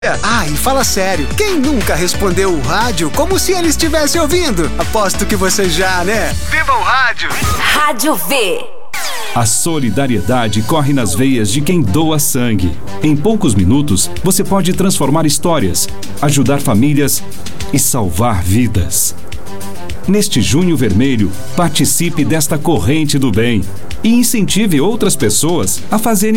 Ah, e fala sério, quem nunca respondeu o rádio como se ele estivesse ouvindo? Aposto que você já, né? Viva o rádio! Rádio V. A solidariedade corre nas veias de quem doa sangue. Em poucos minutos, você pode transformar histórias, ajudar famílias e salvar vidas. Neste Junho Vermelho, participe desta corrente do bem e incentive outras pessoas a fazerem